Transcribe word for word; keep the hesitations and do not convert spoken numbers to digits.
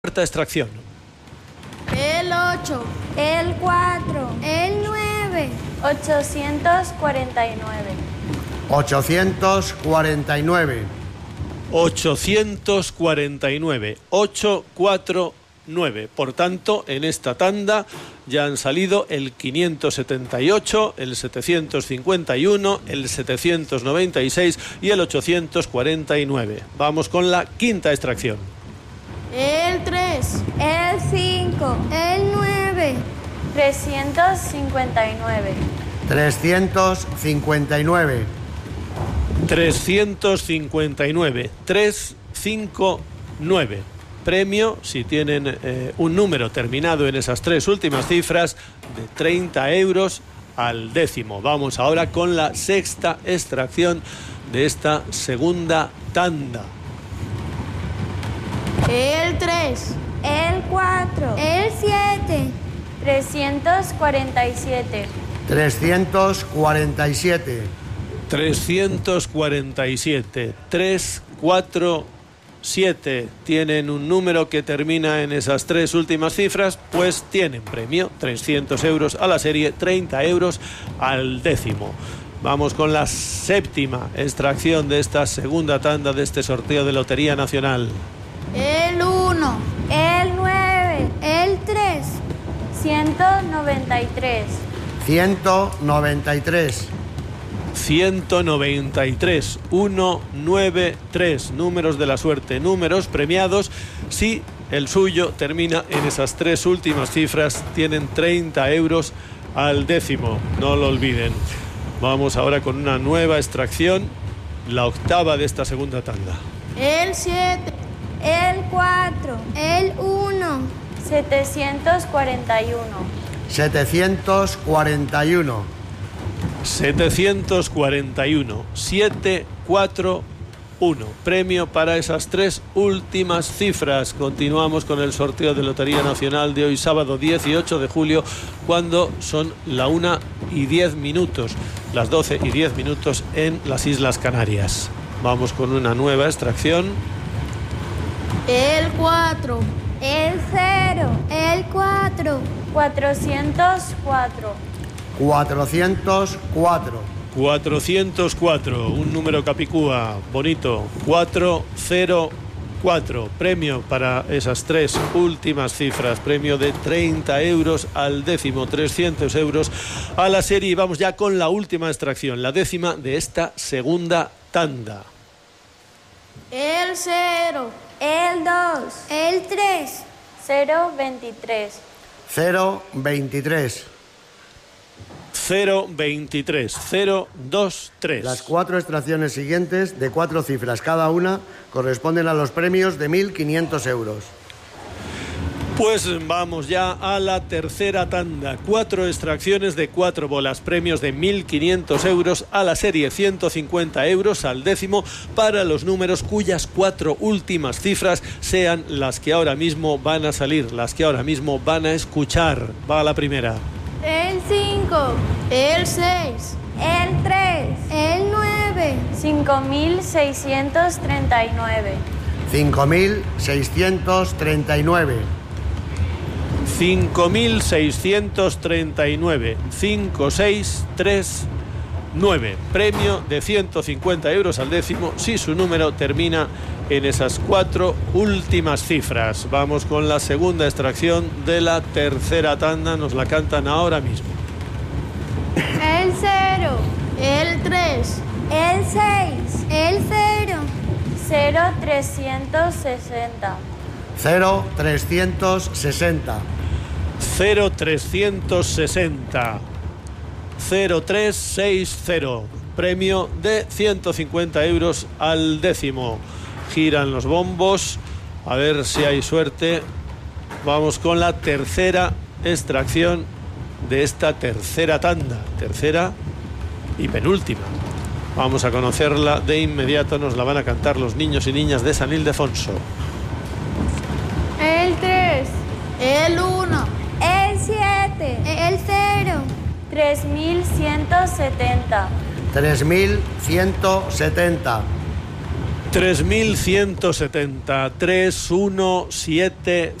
Cuarta extracción. El ocho, el cuatro, el nueve. ochocientos cuarenta y nueve. ochocientos cuarenta y nueve. ochocientos cuarenta y nueve. ocho cuatro nueve. Por tanto, en esta tanda ya han salido el quinientos setenta y ocho, el setecientos cincuenta y uno, el setecientos noventa y seis y el ochocientos cuarenta y nueve. Vamos con la quinta extracción. El tres, El cinco. el nueve. trescientos cincuenta y nueve. trescientos cincuenta y nueve. trescientos cincuenta y nueve. trescientos cincuenta y nueve. Premio, si tienen eh, un número terminado en esas tres últimas cifras, de treinta euros al décimo. Vamos ahora con la sexta extracción de esta segunda tanda. El tres, El cuatro. el siete. trescientos cuarenta y siete. trescientos cuarenta y siete. trescientos cuarenta y siete. tres cuatro siete. Tienen un número que termina en esas tres últimas cifras, pues tienen premio. trescientos euros a la serie, treinta euros al décimo. Vamos con la séptima extracción de esta segunda tanda de este sorteo de Lotería Nacional. El uno, El nueve. el tres. ciento noventa y tres. ciento noventa y tres. ciento noventa y tres. ciento noventa y tres. Números de la suerte, números premiados. Si el suyo termina en esas tres últimas cifras, tienen treinta euros al décimo. No lo olviden. Vamos ahora con una nueva extracción, la octava de esta segunda tanda. El siete, El cuatro. el uno. setecientos cuarenta y uno. setecientos cuarenta y uno. setecientos cuarenta y uno. siete cuatro uno. Premio para esas tres últimas cifras. Continuamos con el sorteo de Lotería Nacional de hoy, sábado dieciocho de julio, cuando son la una y diez minutos, las doce y diez minutos en las Islas Canarias. Vamos con una nueva extracción. El cuatro, El cero. el cuatro. cuatrocientos cuatro. cuatrocientos cuatro. cuatrocientos cuatro, un número capicúa, bonito. cuatro cero cuatro. Premio para esas tres últimas cifras. Premio de treinta euros al décimo, trescientos euros a la serie. Y vamos ya con la última extracción, la décima de esta segunda tanda. El cero, El dos. el tres. cero veintitrés. cero veintitrés. cero veintitrés. cero veintitrés. Las cuatro extracciones siguientes, de cuatro cifras cada una, corresponden a los premios de mil quinientos euros. Pues vamos ya a la tercera tanda. Cuatro extracciones de cuatro bolas. Premios de mil quinientos euros a la serie, ciento cincuenta euros al décimo para los números cuyas cuatro últimas cifras sean las que ahora mismo van a salir, las que ahora mismo van a escuchar. Va la primera. El cinco, el seis, El tres. el nueve. cinco mil seiscientos treinta y nueve. cinco mil seiscientos treinta y nueve. cinco mil seiscientos treinta y nueve. cinco seis tres nueve. Premio de ciento cincuenta euros al décimo si su número termina en esas cuatro últimas cifras. Vamos con la segunda extracción de la tercera tanda. Nos la cantan ahora mismo. El cero, el tres. El seis. El cero. cero trescientos sesenta. cero trescientos sesenta. cero trescientos sesenta. cero tres seis cero. Premio de ciento cincuenta euros al décimo. Giran los bombos, a ver si hay suerte. Vamos con la tercera extracción de esta tercera tanda, tercera y penúltima. Vamos a conocerla de inmediato, nos la van a cantar los niños y niñas de San Ildefonso. El tres, el uno. El siete. El cero. tres mil ciento setenta. tres mil ciento setenta. tres mil ciento setenta, tres mil ciento setenta.